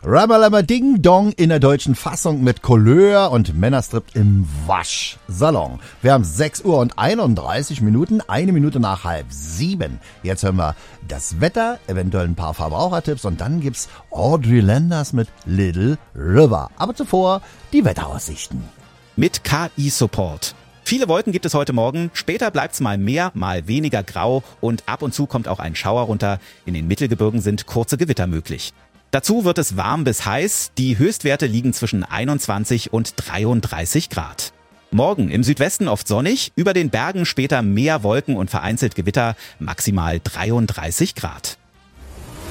Ramalama Ding Dong in der deutschen Fassung mit Couleur und Männerstrip im Waschsalon. Wir haben 6 Uhr und 31 Minuten, 1 Minute nach 6:30. Jetzt hören wir das Wetter, eventuell ein paar Verbrauchertipps und dann gibt's Audrey Landers mit Little River. Aber zuvor die Wetteraussichten. Mit KI-Support. Viele Wolken gibt es heute Morgen, später bleibt's mal mehr, mal weniger grau und ab und zu kommt auch ein Schauer runter. In den Mittelgebirgen sind kurze Gewitter möglich. Dazu wird es warm bis heiß, die Höchstwerte liegen zwischen 21 und 33 Grad. Morgen im Südwesten oft sonnig, über den Bergen später mehr Wolken und vereinzelt Gewitter, maximal 33 Grad.